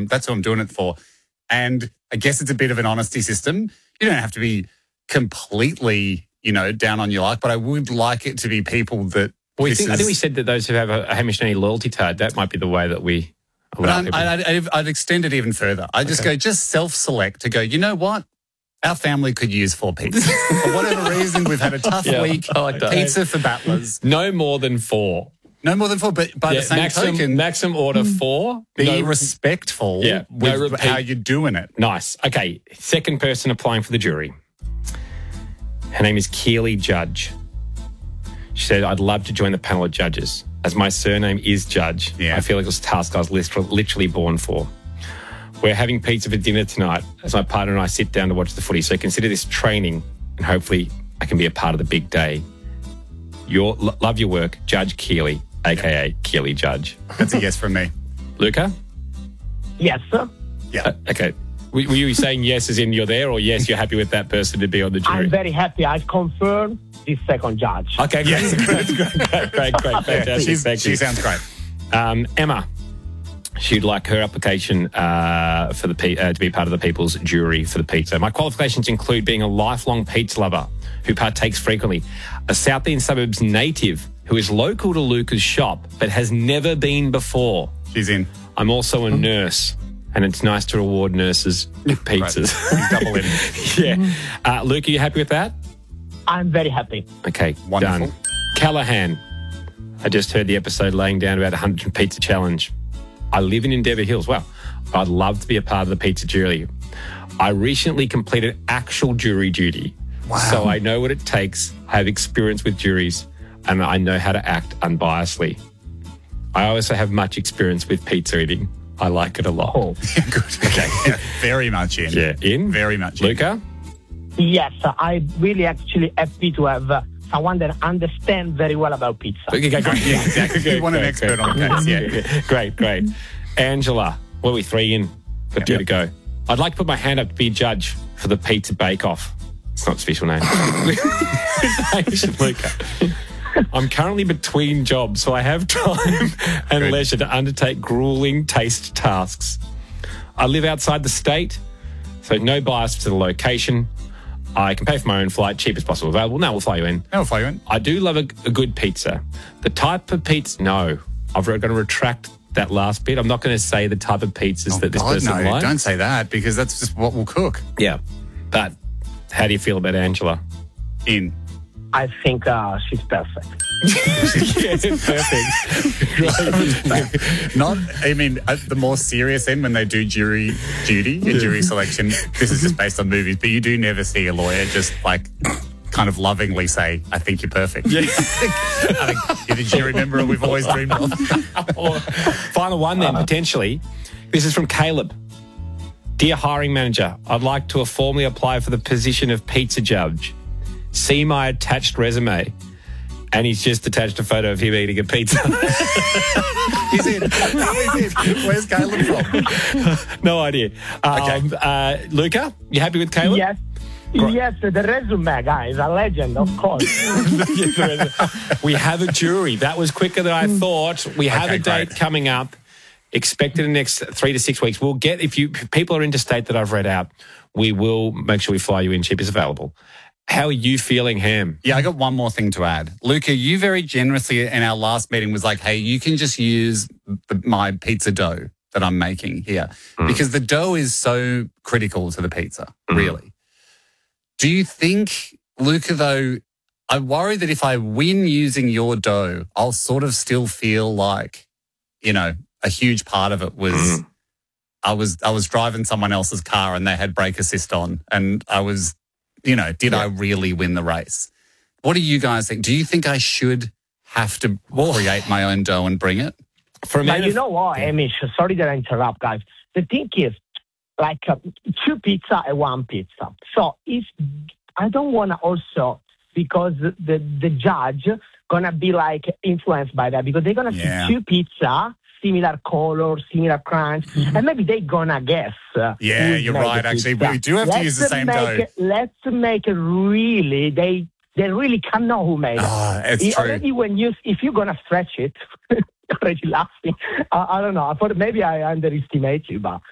who I'm doing it for. And I guess it's a bit of an honesty system. You don't have to be completely, down on your luck, but I would like it to be people that. I think we said that those who have a Hamish and Andy loyalty card, that might be the way that we allow people. I'd extend it even further. I just go, just self-select to go, you know what? Our family could use 4 pizzas. For whatever reason, we've had a tough week. I like that. Pizza for battlers. No more than 4. No more than 4, but by the same token... Maximum order 4. Be respectful with how you're doing it. Nice. Okay, second person applying for the jury. Her name is Keely Judge. She said, I'd love to join the panel of judges. As my surname is Judge, I feel like it was a task I was literally born for. We're having pizza for dinner tonight as my partner and I sit down to watch the footy. So consider this training and hopefully I can be a part of the big day. Love your work, Judge Keely, a.k.a. Keely Judge. That's a yes from me. Luca? Yes, sir. Yeah. Okay. Were you saying yes as in you're there, or yes, you're happy with that person to be on the jury? I'm very happy. I confirm this second judge. Okay, yes. Great. Fantastic. She sounds great. Emma, she'd like her application for the to be part of the people's jury for the pizza. My qualifications include being a lifelong pizza lover who partakes frequently, a southeast suburbs native who is local to Luca's shop but has never been before. She's in. I'm also a nurse. And it's nice to reward nurses with pizzas. Double in. Yeah. Luke, are you happy with that? I'm very happy. Okay, wonderful. Done. Callahan. I just heard the episode laying down about 100 pizza challenge. I live in Endeavour Hills. Wow. I'd love to be a part of the pizza jury. I recently completed actual jury duty. Wow. So I know what it takes. I have experience with juries and I know how to act unbiasedly. I also have much experience with pizza eating. I like it a lot. Oh, good. Okay. Yeah, very much in. Yeah, in. Very much in. Luca? Yes, I really actually happy to have someone that understands very well about pizza. Okay, great. Yeah, exactly. You want an expert on the case, yeah. Great. Angela, what are we 3 in? Got 2 to go. I'd like to put my hand up to be a judge for the Pizza Bake-Off. It's not a special name. Luca. I'm currently between jobs, so I have time and leisure to undertake grueling taste tasks. I live outside the state, so no bias to the location. I can pay for my own flight, cheapest possible available. No, we'll fly you in. I do love a good pizza. The type of pizza, no. I'm going to retract that last bit. I'm not going to say the type of pizzas that this person likes. Don't say that because that's just what we'll cook. Yeah, but how do you feel about Angela? In. I think she's perfect. Perfect. The more serious end when they do jury duty and jury selection, this is just based on movies, but you do never see a lawyer just like kind of lovingly say, I think you're perfect. Yeah. I think you're the jury member we've always dreamed of. Final one then, potentially. This is from Caleb. Dear hiring manager, I'd like to formally apply for the position of pizza judge. See my attached resume. And he's just attached a photo of him eating a pizza. He's in. Where's Caleb from? No idea. Okay. Luca, you happy with Caleb? Yes. Yes, the resume guy is a legend, of course. We have a jury. That was quicker than I thought. We have a date coming up. Expected in the next 3 to 6 weeks. We'll get, if people are interstate that I've read out, we will make sure we fly you in cheap as available. How are you feeling, Ham? Yeah, I got one more thing to add. Luca, you very generously in our last meeting was like, hey, you can just use my pizza dough that I'm making here because the dough is so critical to the pizza, really. Do you think, Luca, though, I worry that if I win using your dough, I'll sort of still feel like, a huge part of it was I was driving someone else's car and they had brake assist on and I was... did I really win the race? What do you guys think? Do you think I should have to create my own dough and bring it? But you know what, Hamish? Sorry that I interrupt, guys. The thing is, like 2 pizza and 1 pizza. So if I don't want to also, because the judge going to be like influenced by that because they're going to see 2 pizza, similar color, similar crunch, and maybe they're gonna guess. Yeah, you're right. Actually, we do have to use the same dough. Let's make it really. They really can't know who made it. It's true. Already if you're gonna stretch it, already laughing. I don't know. I thought maybe I underestimate you, but